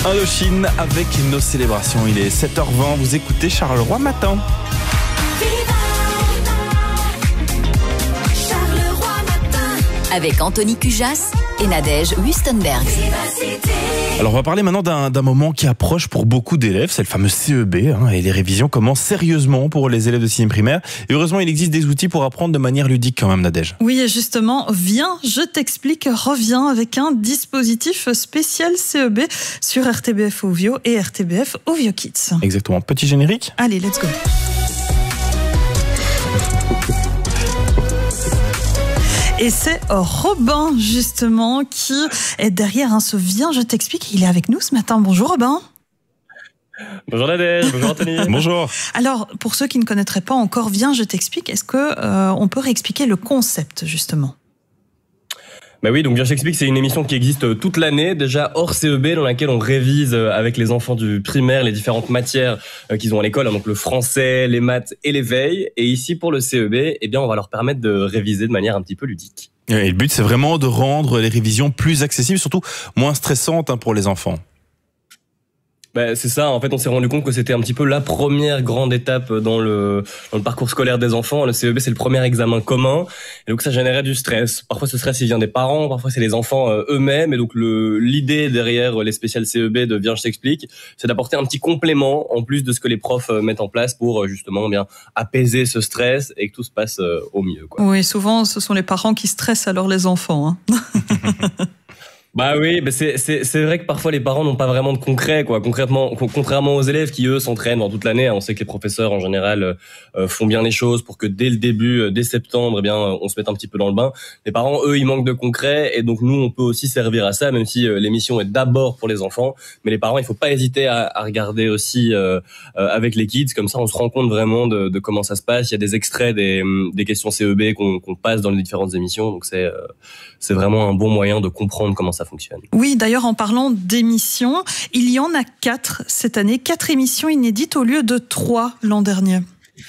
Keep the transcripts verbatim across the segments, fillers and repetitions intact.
Indochine avec nos célébrations. Il est sept heures vingt, vous écoutez Charleroi Matin. Avec Anthony Cujas et Nadège Wustenberg. Alors on va parler maintenant d'un, d'un moment qui approche pour beaucoup d'élèves, c'est le fameux C E B, hein, et les révisions commencent sérieusement pour les élèves de sixième primaire. Et heureusement, il existe des outils pour apprendre de manière ludique quand même, Nadège. Oui, et justement, Viens, je t'explique, revient avec un dispositif spécial C E B sur R T B F Ovio et R T B F Ovio Kids. Exactement, petit générique. Allez, let's go. Et c'est Robin, justement, qui est derrière hein, ce Viens, je t'explique. Il est avec nous ce matin. Bonjour Robin. Bonjour Nadège, bonjour Anthony. Bonjour. Alors, pour ceux qui ne connaîtraient pas encore Viens, je t'explique, est-ce que euh, on peut réexpliquer le concept, justement ? Bah oui, donc Viens, je t'explique, c'est une émission qui existe toute l'année, déjà hors C E B, dans laquelle on révise avec les enfants du primaire les différentes matières qu'ils ont à l'école, hein, donc le français, les maths et l'éveil. Et ici, pour le C E B, eh bien, on va leur permettre de réviser de manière un petit peu ludique. Et le but, c'est vraiment de rendre les révisions plus accessibles, surtout moins stressantes hein, pour les enfants. Ben, c'est ça, en fait, on s'est rendu compte que c'était un petit peu la première grande étape dans le, dans le parcours scolaire des enfants. Le C E B, c'est le premier examen commun. Et donc, ça générait du stress. Parfois, ce stress, il vient des parents. Parfois, c'est les enfants euh, eux-mêmes. Et donc, le, l'idée derrière les spéciales C E B de Viens, je t'explique, c'est d'apporter un petit complément en plus de ce que les profs euh, mettent en place pour, euh, justement, bien apaiser ce stress et que tout se passe euh, au mieux, quoi. Oui, souvent, ce sont les parents qui stressent alors les enfants, hein. Bah oui, bah c'est c'est c'est vrai que parfois les parents n'ont pas vraiment de concret quoi. Concrètement, contrairement aux élèves qui eux s'entraînent dans toute l'année, on sait que les professeurs en général euh, font bien les choses pour que dès le début, euh, dès septembre, eh bien on se mette un petit peu dans le bain. Les parents eux, ils manquent de concret et donc nous on peut aussi servir à ça, même si euh, l'émission est d'abord pour les enfants, mais les parents il faut pas hésiter à, à regarder aussi euh, euh, avec les kids, comme ça on se rend compte vraiment de, de comment ça se passe. Il y a des extraits des des questions C E B qu'on qu'on passe dans les différentes émissions, donc c'est euh, c'est vraiment un bon moyen de comprendre comment ça fonctionne. Oui, d'ailleurs, en parlant d'émissions, il y en a quatre cette année, quatre émissions inédites au lieu de trois l'an dernier.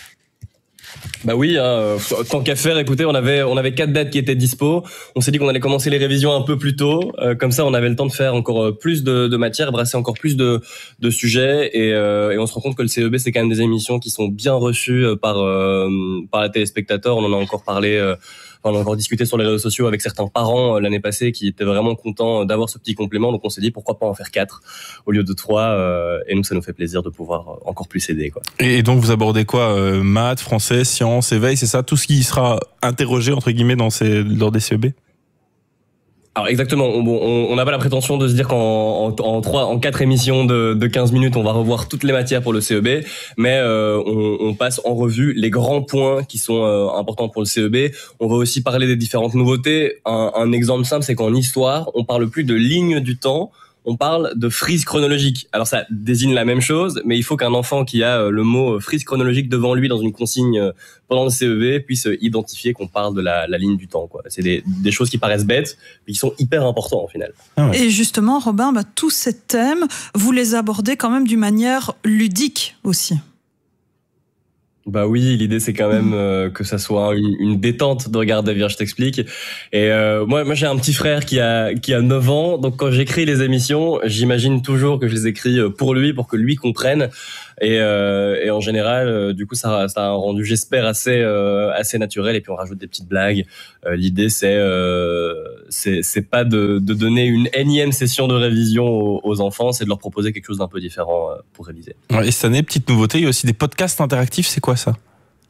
Bah oui, hein, tant qu'à faire, écoutez, on avait on avait quatre dates qui étaient dispo. On s'est dit qu'on allait commencer les révisions un peu plus tôt, euh, comme ça on avait le temps de faire encore plus de, de matière, brasser encore plus de de sujets, et, euh, et on se rend compte que le C E B c'est quand même des émissions qui sont bien reçues par euh, par les téléspectateurs. On en a encore parlé. Euh, On a encore discuté sur les réseaux sociaux avec certains parents euh, l'année passée qui étaient vraiment contents d'avoir ce petit complément. Donc on s'est dit pourquoi pas en faire quatre au lieu de trois. Euh, et nous, ça nous fait plaisir de pouvoir encore plus aider, quoi. Et donc vous abordez quoi euh, maths, français, sciences, éveil, c'est ça, tout ce qui sera interrogé entre guillemets dans ces lors des C E B? Alors exactement, on n'a pas la prétention de se dire qu'en en, en trois, en quatre émissions de, de quinze minutes, on va revoir toutes les matières pour le C E B, mais euh, on, on passe en revue les grands points qui sont euh, importants pour le C E B. On va aussi parler des différentes nouveautés. Un, un exemple simple, c'est qu'en histoire, on parle plus de ligne du temps, on parle de frise chronologique. Alors ça désigne la même chose, mais il faut qu'un enfant qui a le mot frise chronologique devant lui dans une consigne pendant le C E B puisse identifier qu'on parle de la, la ligne du temps, quoi. C'est des, des choses qui paraissent bêtes, mais qui sont hyper importantes au final. Ah ouais. Et justement, Robin, bah, tous ces thèmes, vous les abordez quand même d'une manière ludique aussi. Bah oui, l'idée c'est quand même euh, que ça soit une, une détente de regarder Viens, je t'explique. Et euh, moi, moi j'ai un petit frère qui a qui a neuf ans, donc quand j'écris les émissions, j'imagine toujours que je les écris pour lui, pour que lui comprenne. Et, euh, et en général, euh, du coup, ça, ça a un rendu, j'espère, assez euh, assez naturel. Et puis on rajoute des petites blagues. Euh, l'idée c'est euh, c'est c'est pas de de donner une énième session de révision aux, aux enfants, c'est de leur proposer quelque chose d'un peu différent euh, pour réviser. Ouais, et cette année, petite nouveauté, il y a aussi des podcasts interactifs. C'est quoi ça?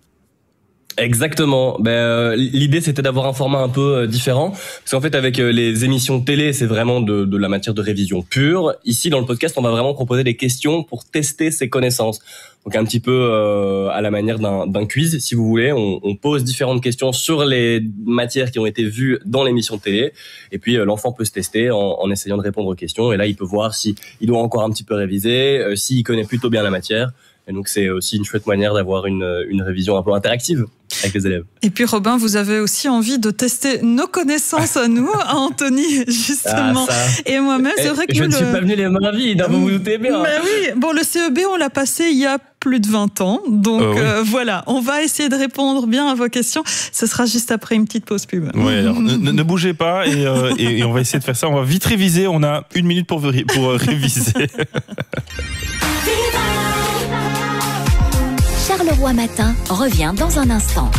Exactement. Ben, euh, l'idée c'était d'avoir un format un peu euh, différent, parce qu'en fait avec euh, les émissions de télé c'est vraiment de, de la matière de révision pure. Ici dans le podcast on va vraiment proposer des questions pour tester ses connaissances. Donc un petit peu euh, à la manière d'un, d'un quiz si vous voulez. On, on pose différentes questions sur les matières qui ont été vues dans l'émission de télé, et puis euh, l'enfant peut se tester en, en essayant de répondre aux questions. Et là il peut voir si il doit encore un petit peu réviser, euh, s'il connaît plutôt bien la matière. Et donc c'est aussi une chouette manière d'avoir une, une révision un peu interactive avec les élèves. Et puis Robin, vous avez aussi envie de tester nos connaissances à nous, à Anthony justement, Ah, ça. et moi-même. C'est Eh, vrai que je nous, ne suis le- pas venu les mains vides, hein, vous vous doutez bien. Mais oui, bon, le C E B, on l'a passé il y a plus de vingt ans. Donc Euh, oui. euh, voilà, on va essayer de répondre bien à vos questions. Ce sera juste après une petite pause pub. Ouais, alors, ne, ne bougez pas et, euh, et, et on va essayer de faire ça. On va vite réviser. On a une minute pour, véri- pour euh, réviser. Charleroi Matin revient dans un instant.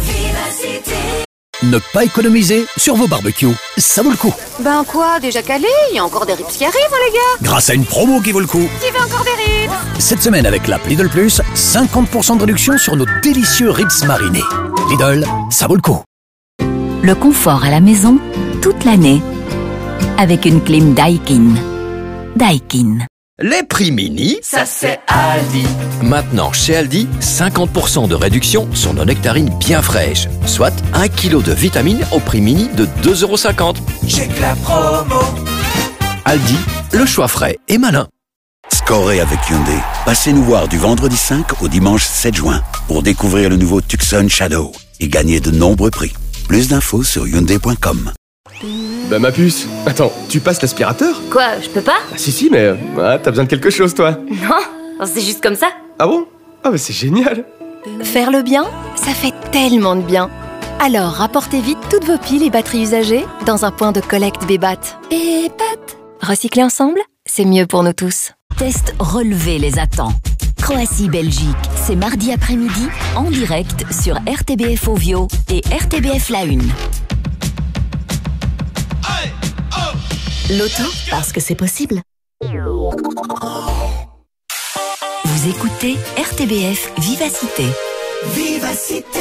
Ne pas économiser sur vos barbecues, ça vaut le coup. Ben quoi, déjà calé? Il y a encore des ribs qui arrivent, hein, les gars. Grâce à une promo qui vaut le coup. Qui veut encore des ribs? Cette semaine avec l'app Lidl Plus, cinquante pour cent de réduction sur nos délicieux ribs marinés. Lidl, ça vaut le coup. Le confort à la maison toute l'année avec une clim Daikin. Daikin. Les prix mini, Ça c'est Aldi. maintenant chez Aldi, cinquante pour cent de réduction sur nos nectarines bien fraîches, soit un kilo de vitamines au prix mini de deux euros cinquante. Check la promo. Aldi, le choix frais et malin. Scorez avec Hyundai. Passez nous voir du vendredi cinq au dimanche sept juin pour découvrir le nouveau Tucson Shadow et gagner de nombreux prix. Plus d'infos sur hyundai point com. Bah ma puce, attends, tu passes l'aspirateur? Quoi, je peux pas? Ah si si, mais euh, ah, t'as besoin de quelque chose toi. Non, c'est juste comme ça. Ah bon? Ah bah c'est génial. Faire le bien, ça fait tellement de bien. Alors rapportez vite toutes vos piles et batteries usagées dans un point de collecte Bébat. Bébat. Recycler ensemble, c'est mieux pour nous tous. Test relevé les attend. Croatie-Belgique, c'est mardi après-midi en direct sur R T B F Ovio et R T B F La Une. L'auto, parce que c'est possible. Vous écoutez R T B F Vivacité. Vivacité.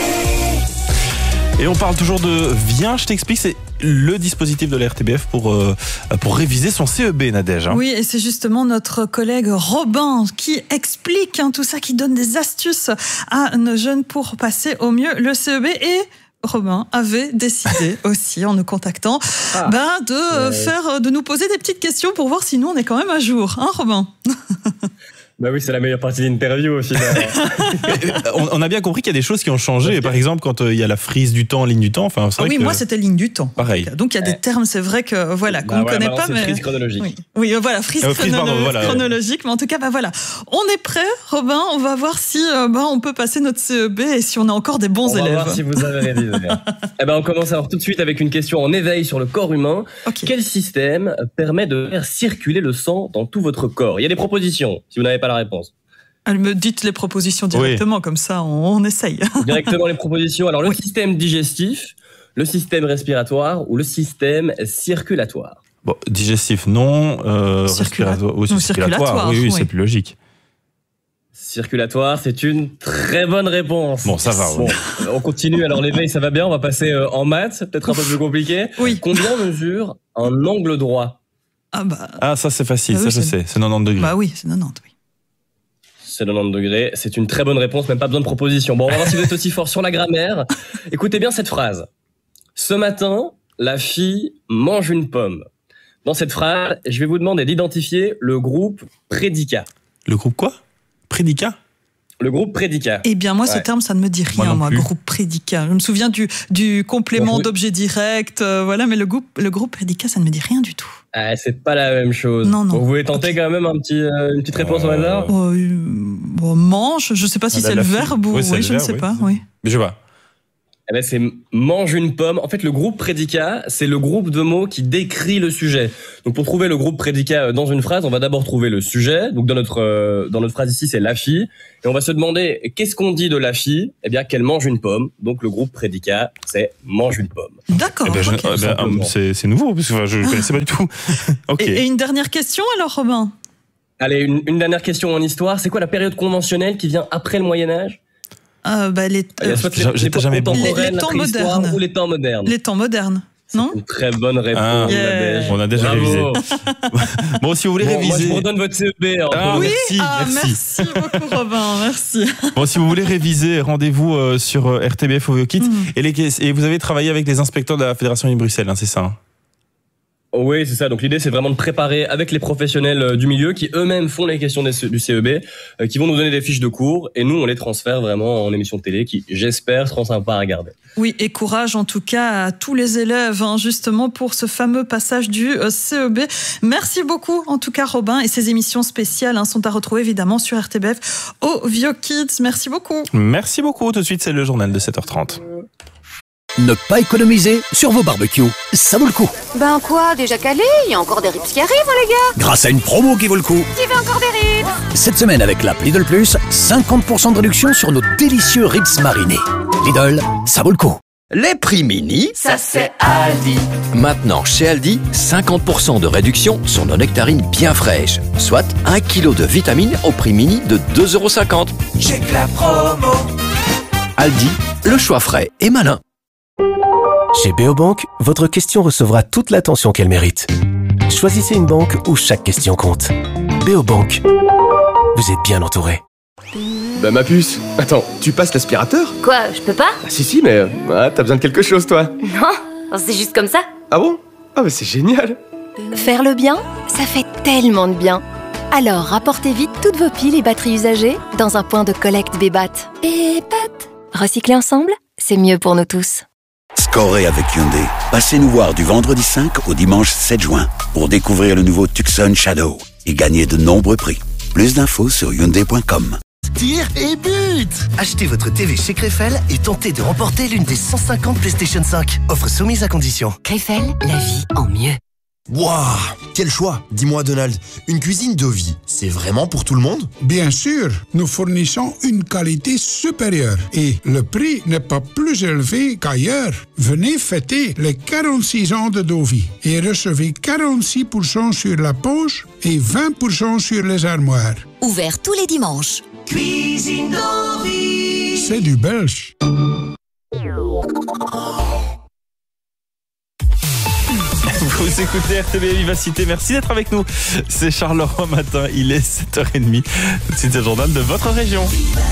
Et on parle toujours de Viens, je t'explique. C'est le dispositif de la R T B F pour, euh, pour réviser son C E B, Nadège. Hein. Oui, et c'est justement notre collègue Robin qui explique hein, tout ça, qui donne des astuces à nos jeunes pour passer au mieux le C E B. Et Robin avait décidé aussi, en nous contactant, Ah. ben, de, Ouais. faire, de nous poser des petites questions pour voir si nous, on est quand même à jour. Hein, Robin? Bah oui, c'est la meilleure partie de l'interview au final. on, on a bien compris qu'il y a des choses qui ont changé. Par exemple, quand euh, il y a la frise du temps, ligne du temps. Enfin, c'est Ah vrai oui, que... moi, c'était ligne du temps. Pareil. Donc, il y a des termes, c'est vrai que, voilà, qu'on Bah ne voilà, connaît maintenant, pas, c'est mais... frise chronologique. Oui, oui, euh, voilà, frise, Euh, frise, chronolo- pardon, voilà. chronologique. Mais en tout cas, bah voilà. On est prêt, Robin. On va voir si euh, bah, on peut passer notre C E B et si on a encore des bons On va élèves. voir si vous avez révisé. Eh ben, on commence alors tout de suite avec une question en éveil sur le corps humain. Ok. Quel système permet de faire circuler le sang dans tout votre corps? Il y a des propositions, si vous n'avez pas la réponse. Elle me dit les propositions directement, comme ça, on, on essaye. Directement les propositions. Alors, le Oui. système digestif, le système respiratoire ou le système circulatoire? Bon, digestif, non. Euh, Circula- respiratoire, oui, non, circulatoire. circulatoire, Oui, oui, oui. c'est plus logique. Circulatoire, c'est une très bonne réponse. Bon, ça va, Bon, ouais. on continue. Alors, l'éveil, ça va bien. On va passer euh, en maths, peut-être un peu plus compliqué. Oui. Combien mesure un angle droit? Ah bah, Ah, ça, c'est facile. Ah ça, oui, je c'est- sais. C'est quatre-vingt-dix degrés. bah oui, c'est quatre-vingt-dix, oui. C'est quatre-vingt-dix degrés. C'est une très bonne réponse, même pas besoin de proposition. Bon, on va voir si vous êtes aussi fort sur la grammaire. Écoutez bien cette phrase. Ce matin, la fille mange une pomme. Dans cette phrase, je vais vous demander d'identifier le groupe prédicat. Le groupe quoi? Prédicat? Le groupe prédicat. Eh bien, moi, ce Ouais. terme, ça ne me dit Moi rien, non moi, plus. groupe prédicat. Je me souviens du, du complément Bon, vous- d'objet direct, euh, voilà, mais le groupe, le groupe prédicat, ça ne me dit rien du tout. Ah, c'est pas la même chose. Non, non. Donc, vous voulez tenter Ok. quand même un petit, euh, une petite réponse au Euh, hasard? Oh, euh, bon, mange, je ne sais pas si Ah bah, c'est la le fille. verbe ou... Oui, c'est Oui, le je ne verbe, sais oui. pas, oui. Mais je sais pas. Eh ben, c'est mange une pomme. En fait, le groupe prédicat, c'est le groupe de mots qui décrit le sujet. Donc, pour trouver le groupe prédicat euh, dans une phrase, on va d'abord trouver le sujet. Donc, dans notre, euh, dans notre phrase ici, c'est la fille. Et on va se demander, qu'est-ce qu'on dit de la fille? Eh bien, qu'elle mange une pomme. Donc, le groupe prédicat, c'est mange une pomme. D'accord, Eh ben, je- ok. eh ben, simplement. euh, c'est c'est nouveau, parce que enfin, je ne connaissais pas du tout. Ok. Et, et une dernière question, alors, Robin? Allez, une, une dernière question en histoire. C'est quoi la période conventionnelle qui vient après le Moyen-Âge? Euh, bah, les, Il y a euh, soit j'ai- j'ai l'époque jamais- contemporaine, Les- les temps la préhistoire modernes. ou les temps modernes. les temps modernes, non? Une très bonne réponse. Ah. Yeah. Nadège. On a déjà Bravo. révisé. Bon, si vous voulez Bon, moi, je réviser. vous redonne votre C E B. hein. Ah, Oui, merci, ah, merci. merci beaucoup, Robin, merci. Bon, si vous voulez réviser, rendez-vous euh, sur euh, R T B F Ovio Kids. Mm. Et, les, et vous avez travaillé avec les inspecteurs de la Fédération de Bruxelles, hein, c'est ça hein? Oui, c'est ça. Donc l'idée, c'est vraiment de préparer avec les professionnels du milieu qui eux-mêmes font les questions des, du C E B, euh, qui vont nous donner des fiches de cours et nous, on les transfère vraiment en émission de télé qui, j'espère, seront sympas à regarder. Oui, et courage en tout cas à tous les élèves, hein, justement pour ce fameux passage du C E B. Merci beaucoup en tout cas Robin, et ces émissions spéciales hein, sont à retrouver évidemment sur R T B F Ovio Kids. Merci beaucoup. Merci beaucoup. Tout de suite, c'est le journal de sept heures trente. Ne pas économiser sur vos barbecues, ça vaut le coup. Ben quoi, déjà calé? Il y a encore des rips qui arrivent, hein, les gars. Grâce à une promo qui vaut le coup. Qui veut encore des rips? Cette semaine avec l'app Lidl Plus, cinquante pour cent de réduction sur nos délicieux ribs marinés. Lidl, ça vaut le coup. Les prix mini, Ça c'est Aldi. maintenant chez Aldi, cinquante pour cent de réduction sur nos nectarines bien fraîches, soit un kilo de vitamines au prix mini de deux euros cinquante. Check la promo. Aldi, le choix frais et malin. Chez Beobank, votre question recevra toute l'attention qu'elle mérite. Choisissez une banque où chaque question compte. Beobank, vous êtes bien entouré. Bah ma puce, attends, tu passes l'aspirateur? Quoi, je peux pas? Ah si si, mais euh, ah, t'as besoin de quelque chose toi. Non, c'est juste comme ça. Ah bon? Ah mais c'est génial. Faire le bien, ça fait tellement de bien. Alors rapportez vite toutes vos piles et batteries usagées dans un point de collecte Bébat. Bébat. Recycler ensemble, c'est mieux pour nous tous. Scorez avec Hyundai. Passez nous voir du vendredi cinq au dimanche sept juin pour découvrir le nouveau Tucson Shadow et gagner de nombreux prix. Plus d'infos sur hyundai point com. Tir et but! Achetez votre T V chez Krefel et tentez de remporter l'une des cent cinquante PlayStation cinq. Offre soumise à condition. Krefel, la vie en mieux. Waouh, quel choix! Dis-moi Donald, une cuisine de vie, c'est vraiment pour tout le monde? Bien sûr, nous fournissons une qualité supérieure et le prix n'est pas plus élevé qu'ailleurs. Venez fêter les quarante-six ans de Dovi et recevez quarante-six pour cent sur la poche et vingt pour cent sur les armoires. Ouvert tous les dimanches. Cuisine Dovi. C'est du belge. Vous écoutez R T B Vivacité, merci d'être avec nous. C'est Charleroi matin, il est sept heures trente. C'est le journal de votre région.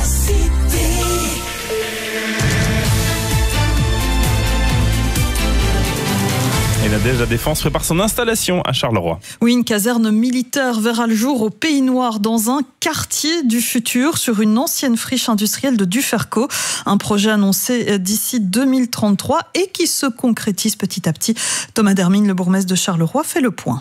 Et Nadège, la Défense prépare son installation à Charleroi. Oui, une caserne militaire verra le jour au Pays Noir dans un quartier du futur sur une ancienne friche industrielle de Duferco. Un projet annoncé d'ici deux mille trente-trois et qui se concrétise petit à petit. Thomas Dermine, le bourgmestre de Charleroi, fait le point.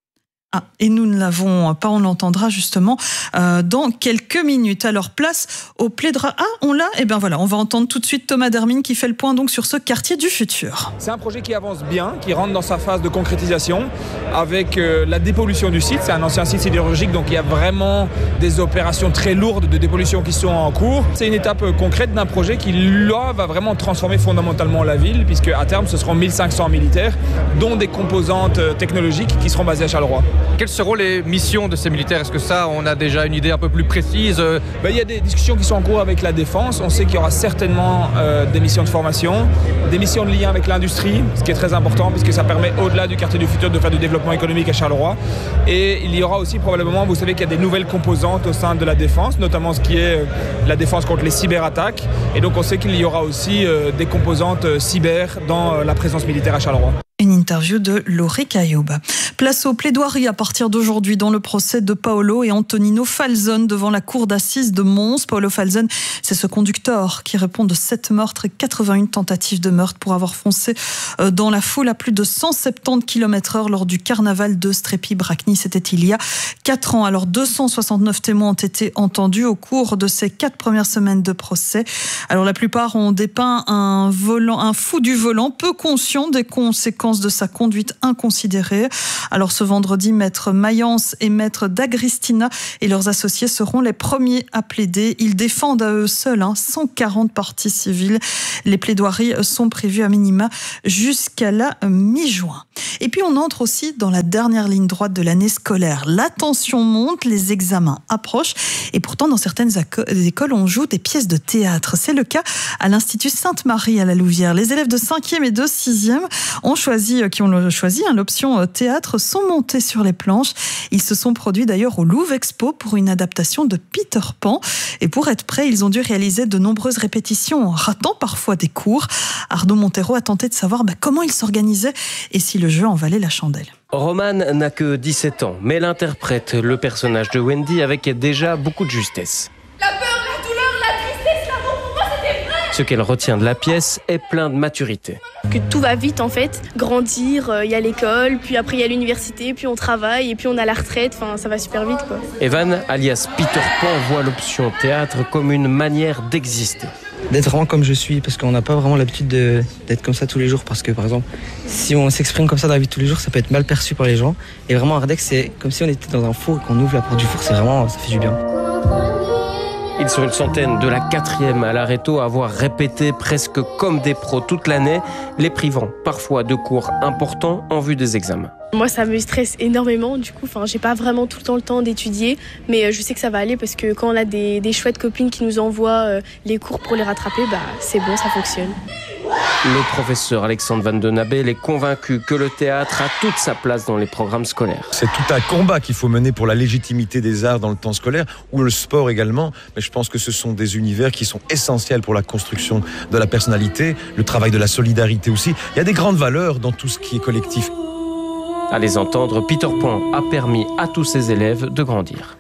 Ah, et nous ne l'avons pas, on l'entendra justement euh, dans quelques minutes. Alors place au plaidoirie. Ah, on l'a. Et bien voilà, on va entendre tout de suite Thomas Dermine qui fait le point donc sur ce quartier du futur. C'est un projet qui avance bien, qui rentre dans sa phase de concrétisation avec euh, la dépollution du site. C'est un ancien site sidérurgique, donc il y a vraiment des opérations très lourdes de dépollution qui sont en cours. C'est une étape euh, concrète d'un projet qui, là, va vraiment transformer fondamentalement la ville, puisque à terme, ce seront mille cinq cents militaires, dont des composantes euh, technologiques qui seront basées à Charleroi. Quelles seront les missions de ces militaires? Est-ce que ça, on a déjà une idée un peu plus précise? Ben, il y a des discussions qui sont en cours avec la Défense. On sait qu'il y aura certainement euh, des missions de formation, des missions de lien avec l'industrie, ce qui est très important puisque ça permet au-delà du quartier du futur de faire du développement économique à Charleroi. Et il y aura aussi probablement, vous savez qu'il y a des nouvelles composantes au sein de la Défense, notamment ce qui est euh, la défense contre les cyberattaques. Et donc on sait qu'il y aura aussi euh, des composantes euh, cyber dans euh, la présence militaire à Charleroi. Une interview de Laurie Cayoub. Place aux plaidoiries à partir d'aujourd'hui dans le procès de Paolo et Antonino Falzon devant la cour d'assises de Mons. Paolo Falzon, c'est ce conducteur qui répond de sept meurtres et quatre-vingt-un tentatives de meurtre pour avoir foncé dans la foule à plus de cent soixante-dix kilomètres heure lors du carnaval de Strépy-Bracny. C'était il y a quatre ans. Alors deux cent soixante-neuf témoins ont été entendus au cours de ces quatre premières semaines de procès. Alors la plupart ont dépeint un volant, un fou du volant, peu conscient des conséquences de sa conduite inconsidérée. Alors ce vendredi, maître Mayence et maître D'Agristina et leurs associés seront les premiers à plaider. Ils défendent à eux seuls hein, cent quarante parties civiles. Les plaidoiries sont prévues à minima jusqu'à la mi-juin. Et puis on entre aussi dans la dernière ligne droite de l'année scolaire. La tension monte, les examens approchent et pourtant dans certaines écoles on joue des pièces de théâtre. C'est le cas à l'Institut Sainte-Marie à la Louvière. Les élèves de cinquième et de sixième ont choisi qui ont choisi hein, l'option théâtre sont montés sur les planches. Ils se sont produits d'ailleurs au Louvre Expo pour une adaptation de Peter Pan. Et pour être prêts, ils ont dû réaliser de nombreuses répétitions en ratant parfois des cours. Arnaud Montero a tenté de savoir bah, comment ils s'organisaient et si le jeu en valait la chandelle. Roman n'a que dix-sept ans, mais elle interprète le personnage de Wendy avec déjà beaucoup de justesse. La peur, la douleur, la tristesse, l'amour, pour moi c'était vrai. Ce qu'elle retient de la pièce est plein de maturité. Que tout va vite en fait, grandir, il euh, y a l'école, puis après il y a l'université, puis on travaille et puis on a la retraite, enfin ça va super vite quoi. Evan, alias Peter Pan, voit l'option théâtre comme une manière d'exister. D'être vraiment comme je suis, parce qu'on n'a pas vraiment l'habitude de, d'être comme ça tous les jours, parce que par exemple, si on s'exprime comme ça dans la vie de tous les jours, ça peut être mal perçu par les gens. Et vraiment, Ardèche, c'est comme si on était dans un four et qu'on ouvre la porte du four, c'est vraiment, ça fait du bien. Ils sont une centaine de la quatrième à l'Areto à avoir répété presque comme des pros toute l'année, les privant parfois de cours importants en vue des examens. Moi, ça me stresse énormément, du coup, enfin, j'ai pas vraiment tout le temps le temps d'étudier, mais je sais que ça va aller parce que quand on a des, des chouettes copines qui nous envoient euh, les cours pour les rattraper, bah, c'est bon, ça fonctionne. Le professeur Alexandre Van Den Abel est convaincu que le théâtre a toute sa place dans les programmes scolaires. C'est tout un combat qu'il faut mener pour la légitimité des arts dans le temps scolaire, ou le sport également, mais je pense que ce sont des univers qui sont essentiels pour la construction de la personnalité, le travail de la solidarité aussi. Il y a des grandes valeurs dans tout ce qui est collectif. À les entendre, Peter Pan a permis à tous ses élèves de grandir.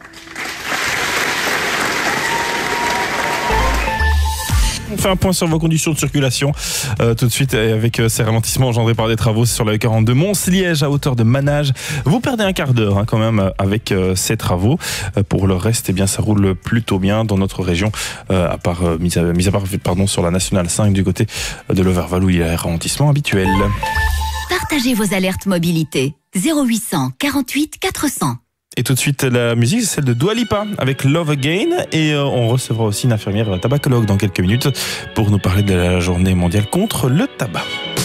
On fait un point sur vos conditions de circulation euh, tout de suite avec euh, ces ralentissements engendrés par des travaux sur la quarante-deux Mons-Liège à hauteur de Manage. Vous perdez un quart d'heure hein, quand même avec euh, ces travaux. Euh, pour le reste, eh bien, ça roule plutôt bien dans notre région, euh, à part euh, mis, à, mis à part pardon, sur la nationale cinq du côté de l'Overval où il y a un ralentissement habituel. Partagez vos alertes mobilité. zéro huit cent quarante-huit quatre cents. Et tout de suite, la musique, c'est celle de Dua Lipa avec Love Again. Et euh, on recevra aussi une infirmière tabacologue dans quelques minutes pour nous parler de la journée mondiale contre le tabac.